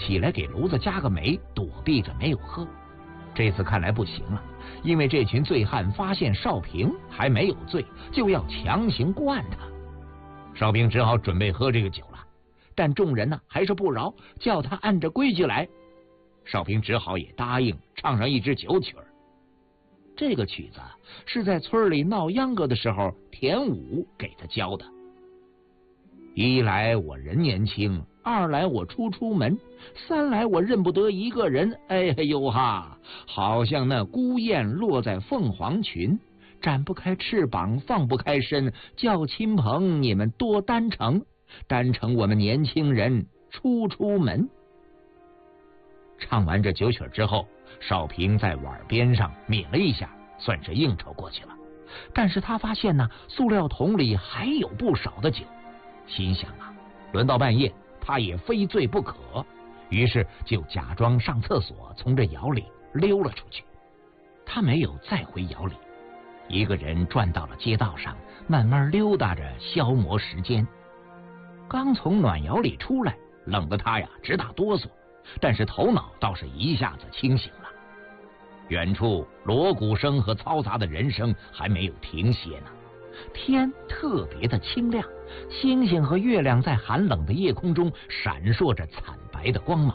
起来给炉子加个煤，躲避着没有喝。这次看来不行了，因为这群醉汉发现少平还没有醉，就要强行灌他。少平只好准备喝这个酒了，但众人呢还是不饶，叫他按着规矩来。少平只好也答应唱上一支酒曲儿。这个曲子是在村里闹秧歌的时候田武给他教的。一来我人年轻，二来我初门，三来我认不得一个人。哎呦哈，好像那孤雁落在凤凰群，展不开翅膀放不开身，叫亲朋你们多担承，担承我们年轻人初门。唱完这酒曲之后，少平在碗边上抿了一下，算是应酬过去了。但是他发现呢，塑料桶里还有不少的酒，心想啊，轮到半夜他也非醉不可，于是就假装上厕所，从这窑里溜了出去。他没有再回窑里，一个人转到了街道上，慢慢溜达着消磨时间。刚从暖窑里出来，冷得他呀直打哆嗦，但是头脑倒是一下子清醒了。远处锣鼓声和嘈杂的人声还没有停歇呢，天特别的清亮，星星和月亮在寒冷的夜空中闪烁着惨白的光芒。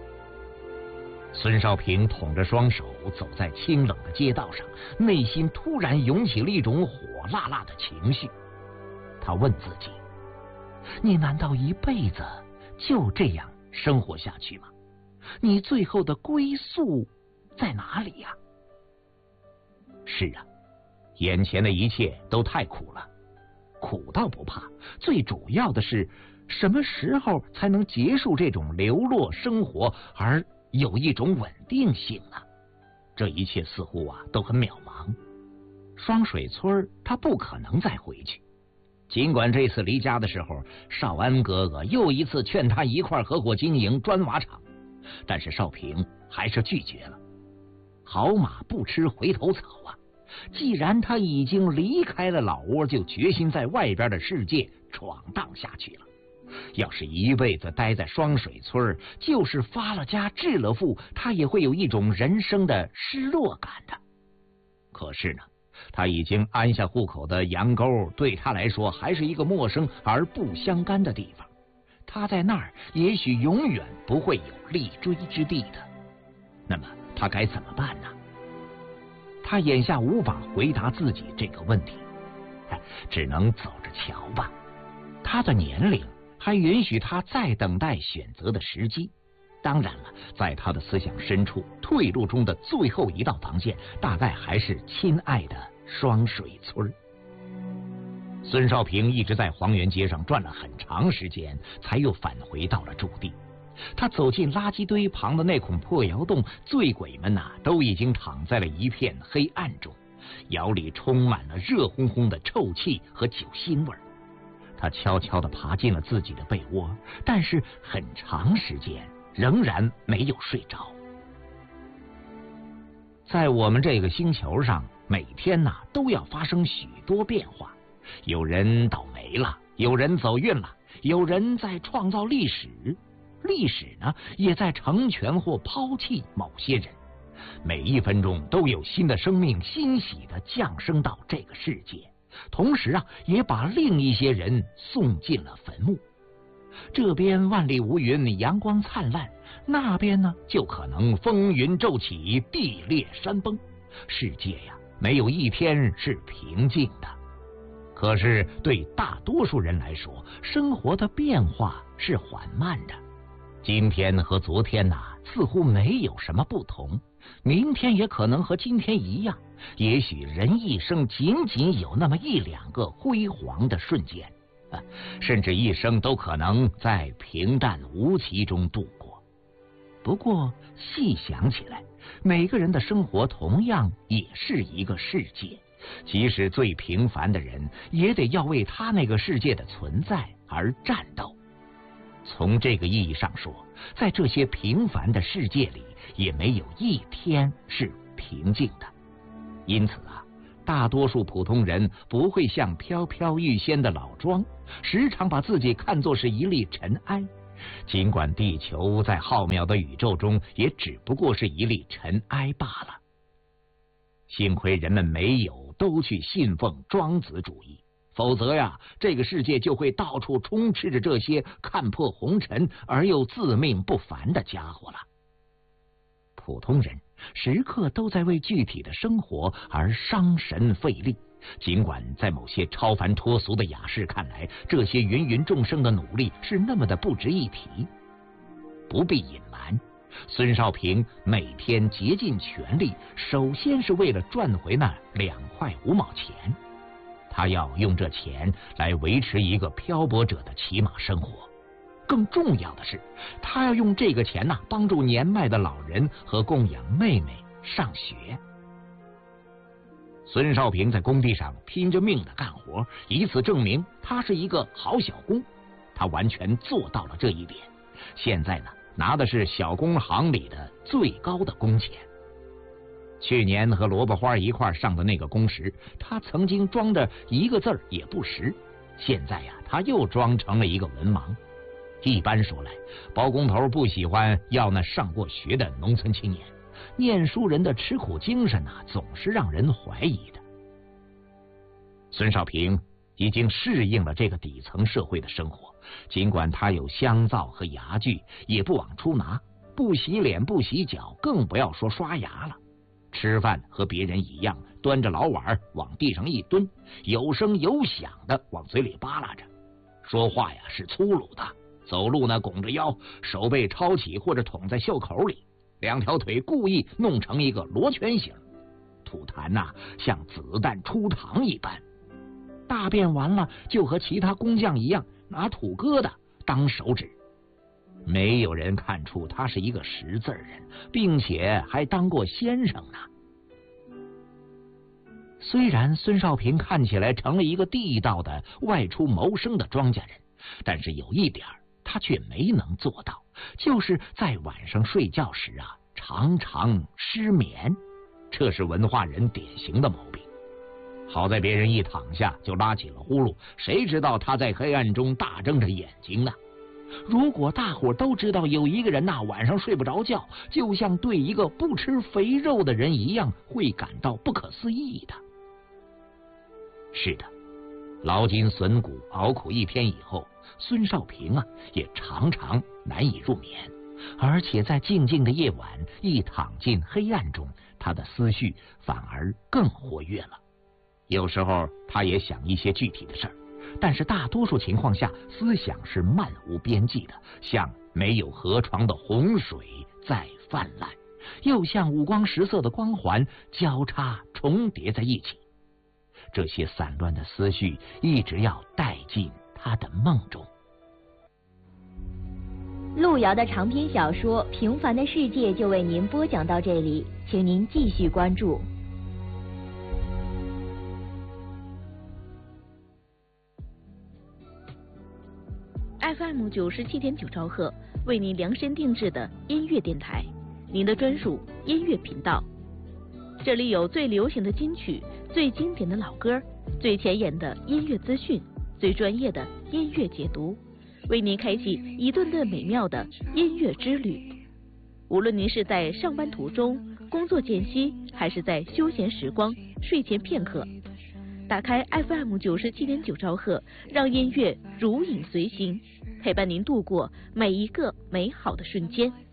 孙少平捅着双手走在清冷的街道上，内心突然涌起了一种火辣辣的情绪。他问自己，你难道一辈子就这样生活下去吗？你最后的归宿在哪里呀？是啊，眼前的一切都太苦了。苦倒不怕，最主要的是什么时候才能结束这种流落生活，而有一种稳定性呢？这一切似乎啊都很渺茫。双水村他不可能再回去，尽管这次离家的时候，少安哥哥又一次劝他一块合伙经营砖瓦厂，但是少平还是拒绝了。好马不吃回头草啊！既然他已经离开了老窝，就决心在外边的世界闯荡下去了。要是一辈子待在双水村，就是发了家致了富，他也会有一种人生的失落感的。可是呢，他已经安下户口的杨沟对他来说还是一个陌生而不相干的地方，他在那儿也许永远不会有立锥之地的。那么他该怎么办呢？他眼下无法回答自己这个问题，只能走着瞧吧。他的年龄还允许他再等待选择的时机。当然了，在他的思想深处，退路中的最后一道防线，大概还是亲爱的双水村。孙少平一直在黄源街上转了很长时间，才又返回到了驻地。他走进垃圾堆旁的那孔破窑洞，醉鬼们都已经躺在了一片黑暗中，窑里充满了热烘烘的臭气和酒腥味。他悄悄地爬进了自己的被窝，但是很长时间仍然没有睡着。在我们这个星球上，每天都要发生许多变化，有人倒霉了，有人走运了，有人在创造历史，历史呢也在成全或抛弃某些人。每一分钟都有新的生命欣喜地降生到这个世界，同时也把另一些人送进了坟墓。这边万里无云，阳光灿烂，那边呢就可能风云骤起，地裂山崩。世界没有一天是平静的。可是对大多数人来说，生活的变化是缓慢的。今天和昨天似乎没有什么不同，明天也可能和今天一样。也许人一生仅仅有那么一两个辉煌的瞬间，甚至一生都可能在平淡无奇中度过。不过细想起来，每个人的生活同样也是一个世界，即使最平凡的人，也得要为他那个世界的存在而战斗。从这个意义上说，在这些平凡的世界里，也没有一天是平静的。因此大多数普通人不会像飘飘欲仙的老庄，时常把自己看作是一粒尘埃， 尽管地球在浩渺的宇宙中也只不过是一粒尘埃罢了。幸亏人们没有都去信奉庄子主义，否则呀，这个世界就会到处充斥着这些看破红尘而又自命不凡的家伙了。普通人时刻都在为具体的生活而伤神费力，尽管在某些超凡脱俗的雅士看来，这些芸芸众生的努力是那么的不值一提。不必隐瞒，孙少平每天竭尽全力，首先是为了赚回那2块5毛钱。他要用这钱来维持一个漂泊者的起码生活，更重要的是，他要用这个钱帮助年迈的老人和供养妹妹上学。孙少平在工地上拼着命的干活，以此证明他是一个好小工。他完全做到了这一点，现在拿的是小工行里的最高的工钱。去年和萝卜花一块上的那个工时，他曾经装着一个字儿也不识，现在他又装成了一个文盲。一般说来，包工头不喜欢要那上过学的农村青年，念书人的吃苦精神总是让人怀疑的。孙少平已经适应了这个底层社会的生活，尽管他有香皂和牙具，也不往出拿，不洗脸不洗脚，更不要说刷牙了。吃饭和别人一样，端着老碗往地上一蹲，有声有响的往嘴里扒拉着。说话是粗鲁的，走路拱着腰，手背抄起或者捅在袖口里，2条腿故意弄成一个螺旋形，吐痰像子弹出膛一般。大便完了就和其他工匠一样，拿土疙瘩当手指。没有人看出他是一个识字人，并且还当过先生呢。虽然孙少平看起来成了一个地道的外出谋生的庄稼人，但是有一点他却没能做到，就是在晚上睡觉时常常失眠，这是文化人典型的毛病。好在别人一躺下就拉起了呼噜，谁知道他在黑暗中大睁着眼睛呢？如果大伙都知道有一个人晚上睡不着觉，就像对一个不吃肥肉的人一样，会感到不可思议的。是的，劳筋损骨熬苦一天以后，孙少平也常常难以入眠，而且在静静的夜晚一躺进黑暗中，他的思绪反而更活跃了。有时候他也想一些具体的事儿，但是大多数情况下思想是漫无边际的，像没有河床的洪水在泛滥，又像五光十色的光环交叉重叠在一起。这些散乱的思绪一直要带进他的梦中。 路遥的长篇小说《平凡的世界》就为您播讲到这里，请您继续关注。 FM 97.9兆赫为您量身定制的音乐电台，您的专属音乐频道。这里有最流行的金曲，最经典的老歌，最前沿的音乐资讯，最专业的音乐解读，为您开启一顿顿美妙的音乐之旅。无论您是在上班途中、工作间隙，还是在休闲时光、睡前片刻，打开 FM 97.9兆赫，让音乐如影随形，陪伴您度过每一个美好的瞬间。